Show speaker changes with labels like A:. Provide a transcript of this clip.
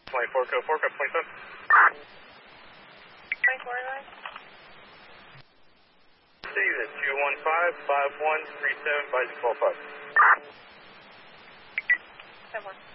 A: 24, code 4, code 27.
B: 24 line.
A: See the 215-5137 by 12-5.
B: 10-1.